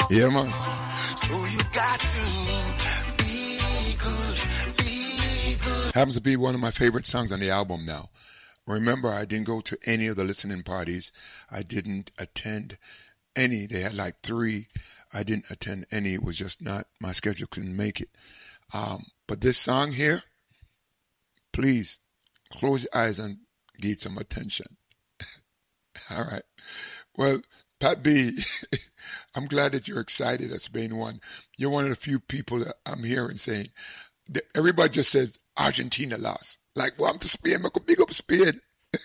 Yeah, man. So you got to be good, be good. Happens to be one of my favorite songs on the album now. Remember, I didn't go to any of the listening parties. I didn't attend any. They had like 3. I didn't attend any. It was just not, my schedule couldn't make it. But this song here, please close your eyes and give it some attention. All right. Well, Pat B, I'm glad that you're excited at Spain won. You're one of the few people that I'm hearing saying, everybody just says Argentina lost. Like, well, I'm to Spain, I could big up Spain.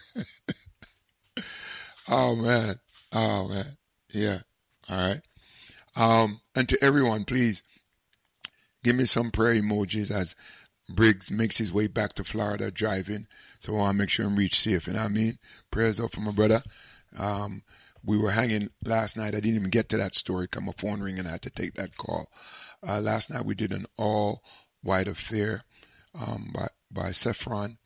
Oh, man. Yeah. All right. And to everyone, please give me some prayer emojis as Briggs makes his way back to Florida driving. So I want to make sure I'm reach safe. You know what I mean? Prayers up for my brother. We were hanging last night. I didn't even get to that story because my phone rang and I had to take that call. Last night we did an all-white affair by Saffron.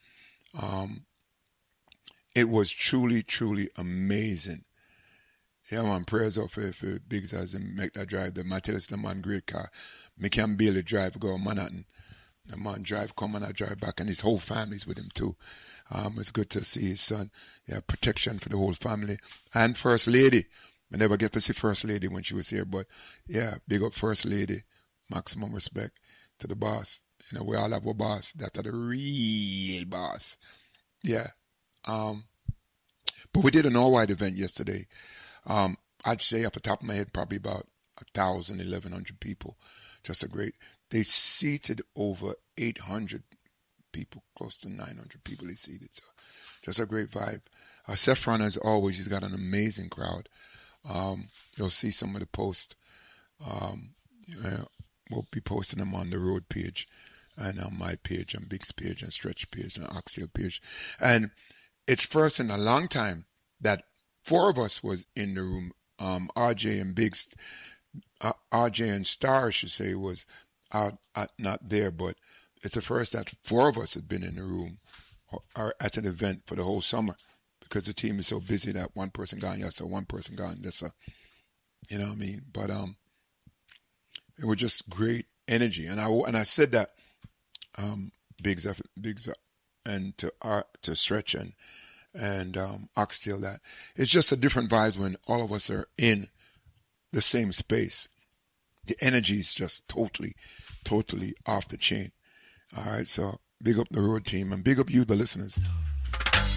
It was truly, truly amazing. Yeah, man, prayers up for Biggs as him make that drive. The Matthias, the man, great car. Me can barely drive, go to Manhattan. The man drive, come and I drive back, and his whole family's with him too. It's good to see his son. Yeah, protection for the whole family. And First Lady. I never get to see First Lady when she was here, but yeah, big up First Lady. Maximum respect to the boss. You know, we all have a boss. That's the real boss. Yeah. But we did an all-white event yesterday. I'd say off the top of my head, probably about 1,000, 1,100 people. Just a great. They seated over 800 people, close to 900 people they seated. So just a great vibe. Saffron, as always, he's got an amazing crowd. You'll see some of the posts. We'll be posting them on the road page and on my page and Big's page and Stretch page and Oxtail page. And it's first in a long time that 4 of us was in the room. RJ and Biggs, RJ and Star, I should say, was not there, but it's the first that 4 of us had been in the room or at an event for the whole summer because the team is so busy that one person gone yesterday, one person gone this, you know what I mean? But it was just great energy, and I said that Biggs and to Stretch and Oxtail that it's just a different vibe when all of us are in the same space. The energy is just totally off the chain. All right, so big up the road team and big up you, the listeners.